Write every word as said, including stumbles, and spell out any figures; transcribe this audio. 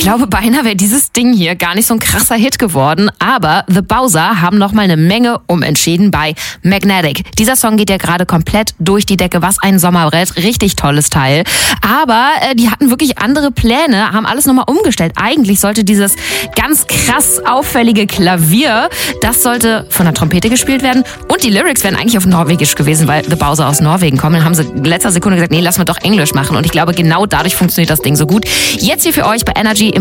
glaube, beinahe wäre dieses Ding hier gar nicht so ein krasser Hit geworden, aber The Bowser haben noch mal eine Menge umentschieden bei Magnetic. Dieser Song geht ja gerade komplett durch die Decke, was ein Sommerbrett, richtig tolles Teil. Aber äh, die hatten wirklich andere Pläne, haben alles nochmal umgestellt. Eigentlich sollte dieses ganz krass auffällige Klavier, das sollte von der Trompete gespielt werden und die Lyrics wären eigentlich auf Norwegisch gewesen, weil The Bowser aus Norwegen kommen. Dann haben sie in letzter Sekunde gesagt, nee, lass mal doch Englisch machen und ich glaube, genau dadurch funktioniert das Ding so gut. Jetzt hier für euch bei Energy